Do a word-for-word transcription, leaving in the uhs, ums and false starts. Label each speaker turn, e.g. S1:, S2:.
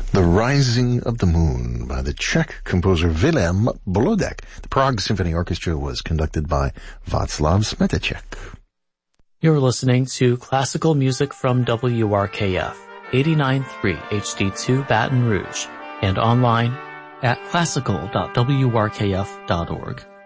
S1: The Rising of the Moon by the Czech composer Vilém Bolodek. The Prague Symphony Orchestra was conducted by Václav Smetacek.
S2: You're listening to classical music from W R K F, eighty-nine point three H D two Baton Rouge, and online at classical dot w r k f dot org.